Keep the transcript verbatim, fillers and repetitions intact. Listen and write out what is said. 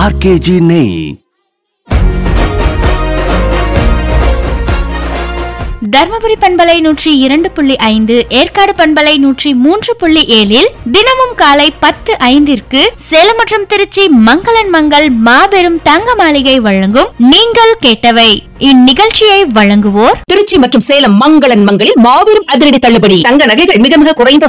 RKG நெய். தர்மபுரி பண்பலை நூற்றி இரண்டு புள்ளி ஐந்து, ஏற்காடு பண்பலை நூற்றி மூன்று புள்ளி ஏழில் தினமும் காலை பத்து ஐந்திற்கு சேலம் மற்றும் திருச்சி மங்களன் மங்கள் மாபெரும் தங்க மாளிகை வழங்கும் நீங்கள் கேட்டவை. இந்நிகழ்ச்சியை வழங்குவோர் திருச்சி மற்றும் சேலம் மங்களன் மங்களில் மாபெரும் அதிரடி தள்ளுபடி. தங்க நகைகள் மிக மிக குறைந்த